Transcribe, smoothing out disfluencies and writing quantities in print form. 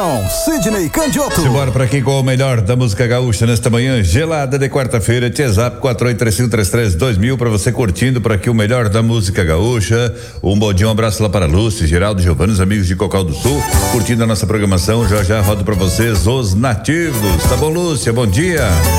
Sidney Candioto. Simbora pra quem com o melhor da música gaúcha nesta manhã gelada de quarta-feira. WhatsApp 4835332000 pra você curtindo por aqui o melhor da música gaúcha. Um bom dia, um abraço lá para Lúcia, Geraldo, Giovanni, os amigos de Cocal do Sul, curtindo a nossa programação. Já rodo pra vocês os nativos. Tá bom, Lúcia? Bom dia.